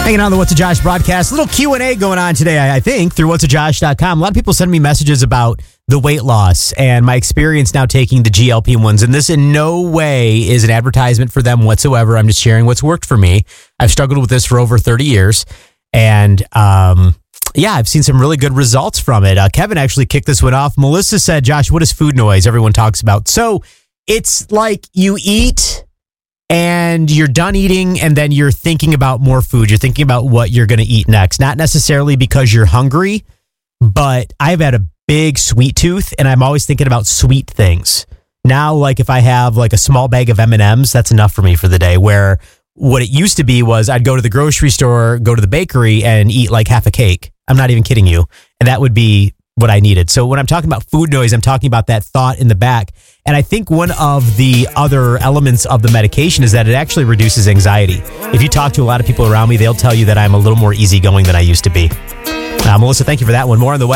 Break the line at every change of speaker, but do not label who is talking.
Hanging on the What's a Josh broadcast. A little Q&A going on today, I think, through whatsajosh.com. A lot of people send me messages about the weight loss and my experience now taking the GLP-1s. And this in no way is an advertisement for them whatsoever. I'm just sharing what's worked for me. I've struggled with this for over 30 years. And I've seen some really good results from it. Kevin actually kicked this one off. Melissa said, Josh, what is food noise everyone talks about? So it's like you eat and you're done eating and then you're thinking about more food. You're thinking about what you're going to eat next. Not necessarily because you're hungry, but I've had a big sweet tooth and I'm always thinking about sweet things. Now, like if I have like a small bag of M&Ms, that's enough for me for the day. Where what it used to be was I'd go to the grocery store, go to the bakery and eat like half a cake. I'm not even kidding you. And that would be what I needed. So when I'm talking about food noise, I'm talking about that thought in the back. And I think one of the other elements of the medication is that it actually reduces anxiety. If you talk to a lot of people around me, they'll tell you that I'm a little more easygoing than I used to be. Melissa, thank you for that one. More on the way.